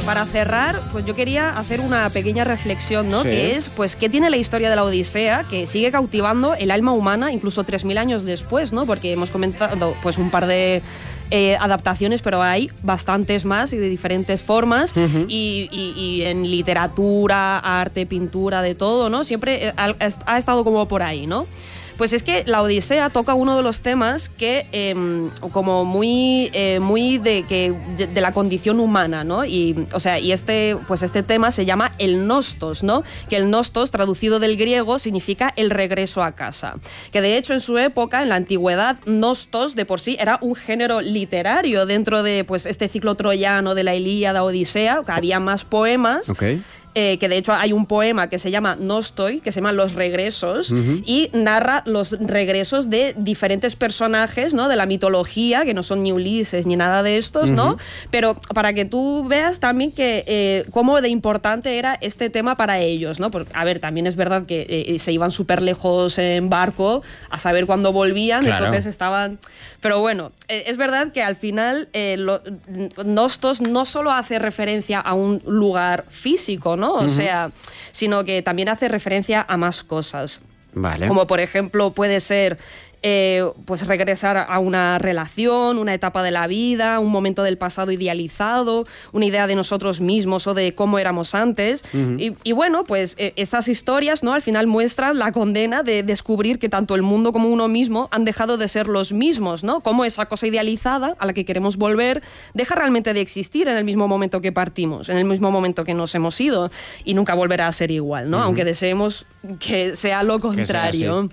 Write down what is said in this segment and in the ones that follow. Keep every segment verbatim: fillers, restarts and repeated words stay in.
para cerrar, pues yo quería hacer una pequeña reflexión, ¿no? Sí. Que es, pues, ¿qué tiene la historia de la Odisea? Que sigue cautivando el alma humana incluso tres mil años después, ¿no? Porque hemos comentado, pues, un par de eh, adaptaciones, pero hay bastantes más y de diferentes formas. Uh-huh. y, y, y en literatura, arte, pintura, de todo, ¿no? Siempre ha, ha estado como por ahí, ¿no? Pues es que la Odisea toca uno de los temas que, eh, como muy, eh, muy de, que, de, de la condición humana, ¿no? Y, o sea, y este, pues este tema se llama el nostos, ¿no? Que el nostos, traducido del griego, significa el regreso a casa. Que de hecho en su época, en la antigüedad, nostos de por sí era un género literario dentro de, pues, este ciclo troyano de la Ilíada, Odisea, que había más poemas. Okay. Eh, que de hecho hay un poema que se llama Nostoi, que se llama Los regresos, uh-huh. y narra los regresos de diferentes personajes, ¿no? De la mitología, que no son ni Ulises ni nada de estos, uh-huh. ¿no? Pero para que tú veas también que eh, cómo de importante era este tema para ellos, ¿no? Porque, a ver, también es verdad que eh, se iban súper lejos en barco a saber cuándo volvían, claro. Entonces estaban... Pero bueno, eh, es verdad que al final eh, lo, Nostos no solo hace referencia a un lugar físico, ¿no? O uh-huh. sea, sino que también hace referencia a más cosas. Vale. Como por ejemplo puede ser eh, pues regresar a una relación, una etapa de la vida, un momento del pasado idealizado, una idea de nosotros mismos o de cómo éramos antes. Uh-huh. y, y bueno, pues eh, estas historias, ¿no? Al final muestran la condena de descubrir que tanto el mundo como uno mismo han dejado de ser los mismos, ¿no? Cómo esa cosa idealizada a la que queremos volver deja realmente de existir en el mismo momento que partimos, en el mismo momento que nos hemos ido, y nunca volverá a ser igual, ¿no? Uh-huh. Aunque deseemos que sea lo contrario.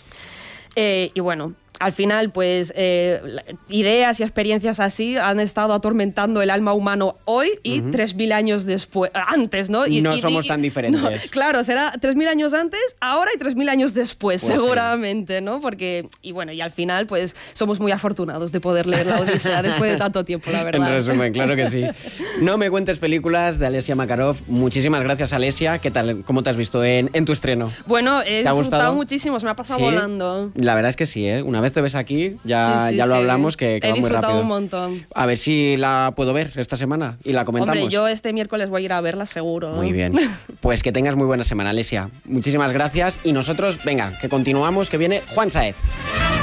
Eh, y bueno, al final, pues, eh, ideas y experiencias así han estado atormentando el alma humano hoy y uh-huh. tres mil años después, antes, ¿no? Y no y, somos y, tan diferentes. No, claro, será tres mil años antes, ahora y tres mil años después, pues seguramente, sí. ¿no? Porque, y bueno, y al final, pues, somos muy afortunados de poder leer la Odisea después de tanto tiempo, la verdad. En resumen, claro que sí. No me cuentes películas, de Alessia Makarov. Muchísimas gracias, Alessia. ¿Qué tal? ¿Cómo te has visto en, en tu estreno? Bueno, he disfrutado gustado muchísimo, se me ha pasado ¿Sí? volando. La verdad es que sí, ¿eh? Una vez te ves aquí, ya, sí, sí, ya lo sí. hablamos, que, que he va muy rápido. He disfrutado un montón. A ver si la puedo ver esta semana y la comentamos. Hombre, yo este miércoles voy a ir a verla seguro. Muy bien. Pues que tengas muy buena semana, Alessia. Muchísimas gracias y nosotros, venga, que continuamos, que viene Juan Sáez.